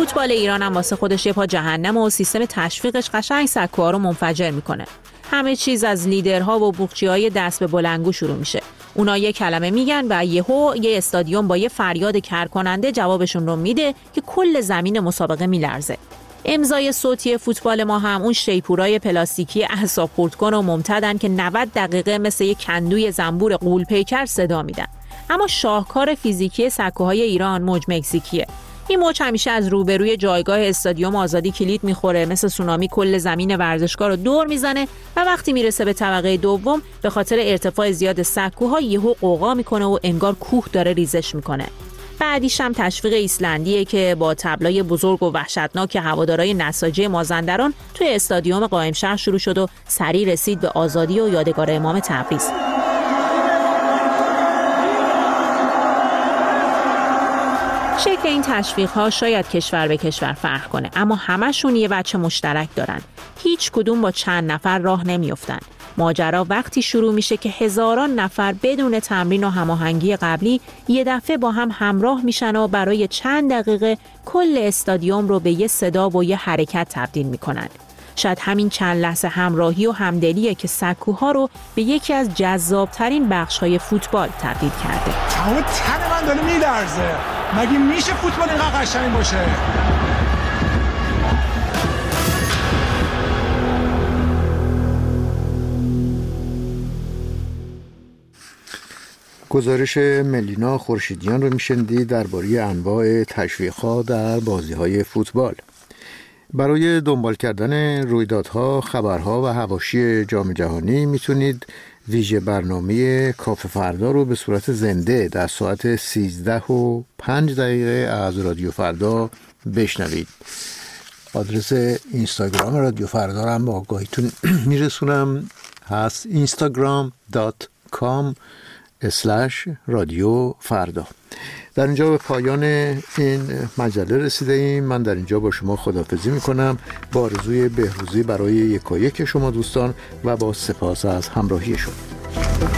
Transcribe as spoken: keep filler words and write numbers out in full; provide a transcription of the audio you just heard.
فوتبال ایران هم واسه خودش یه پا جهنم و سیستم تشویقش قشنگ سکوها رو منفجر میکنه. همه چیز از لیدرها و بوقچی‌های دست به بلندگو شروع میشه. اونا یه کلمه میگن و یهو یه استادیوم با یه فریاد کرکننده جوابشون رو میده که کل زمین مسابقه میلرزه. امضای صوتی فوتبال ما هم اون شیپورای پلاستیکی اعصاب خورد کن و ممتدن که نود دقیقه مثل یه کندوی زنبور غول‌پیکر صدا میدن. اما شاهکار فیزیکی سکوهای ایران موج مکزیکیه. این موج همیشه از روبروی جایگاه استادیوم آزادی کلید میخوره، مثل سونامی کل زمین ورزشگاه رو دور میزنه و وقتی میرسه به طبقه دوم به خاطر ارتفاع زیاد سکوها یهو قوقا میکنه و انگار کوه داره ریزش میکنه. بعدیش هم تشویق ایسلندیه که با طبلای بزرگ و وحشتناک هوادارهای نساجی مازندران توی استادیوم قائم شهر شروع شد و سریع رسید به آزادی و یادگار امام تبریز. شکل این تشویق‌ها شاید کشور به کشور فرق کنه، اما همشون یه وجه مشترک دارن. هیچ کدوم با چند نفر راه نمیافتن. ماجرا وقتی شروع میشه که هزاران نفر بدون تمرین و هماهنگی قبلی یه دفعه با هم همراه میشن و برای چند دقیقه کل استادیوم رو به یه صدا و یه حرکت تبدیل میکنن. شاید همین چند لحظه همراهی و همدلیه که سکوها رو به یکی از جذابترین بخش‌های فوتبال تبدیل کرده. تمام تن من داره میلرزه. مگه میشه فوتبال اینقدر قشنگ باشه؟ گزارش ملینا خورشیدیان رو میشنیدید درباره انواع تشویق‌ها در بازی‌های فوتبال. برای دنبال کردن رویدادها، خبرها و حواشی جام جهانی میتونید ویژه برنامه کافه فردا رو به صورت زنده در ساعت سیزده و پنج دقیقه از رادیو فردا بشنوید. آدرس اینستاگرام رادیو فردا رو هم به آگاهیتون میرسونم، هست اینستاگرام دات کام اسلش رادیو فردا. در اینجا به پایان این مجله رسیده ایم. من در اینجا با شما خداحافظی میکنم با آرزوی بهروزی برای یکایک شما دوستان و با سپاس از همراهی شما.